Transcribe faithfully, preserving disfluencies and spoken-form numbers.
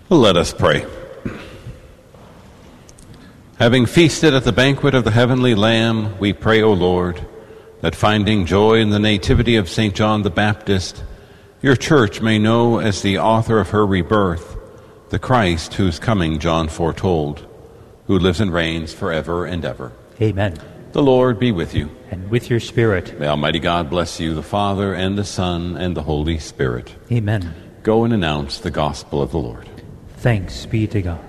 Let us pray. Having feasted at the banquet of the heavenly Lamb, we pray, O Lord, that finding joy in the nativity of Saint John the Baptist, your church may know as the author of her rebirth the Christ whose coming John foretold, who lives and reigns forever and ever. Amen. The Lord be with you. And with your spirit. May Almighty God bless you, the Father, and the Son, and the Holy Spirit. Amen. Go and announce the gospel of the Lord. Thanks be to God.